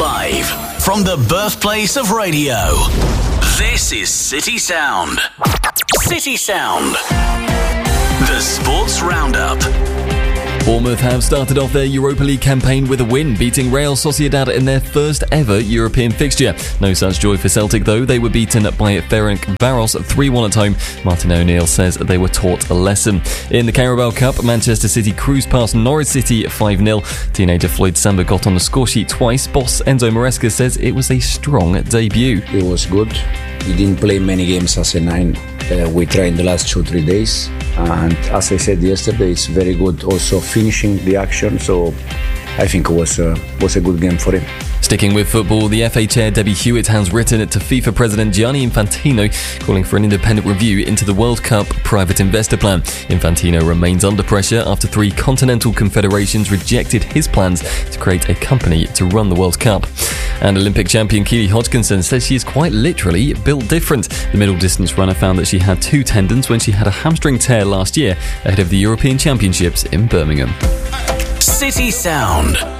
Live from the birthplace of radio, this is City Sound. City Sound. The Sports Roundup. Bournemouth have started off their Europa League campaign with a win, beating Real Sociedad in their first ever European fixture. No such joy for Celtic though. They were beaten by Ferencváros 3-1 at home. Martin O'Neill says they were taught a lesson. In the Carabao Cup, Manchester City cruised past Norwich City 5-0. Teenager Floyd Samba got on the score sheet twice. Boss Enzo Maresca says it was a strong debut. It was good. We didn't play many games as a 9. We tried in the last 2-3 days. And as I said yesterday, it's very good also finishing the action. So I think it was a good game for him. Sticking with football, the FA chair Debbie Hewitt has written to FIFA President Gianni Infantino calling for an independent review into the World Cup private investor plan. Infantino remains under pressure after 3 continental confederations rejected his plans to create a company to run the World Cup. And Olympic champion Keely Hodgkinson says she is quite literally built different. The middle distance runner found that she had 2 tendons when she had a hamstring tear last year ahead of the European Championships in Birmingham. City Sound.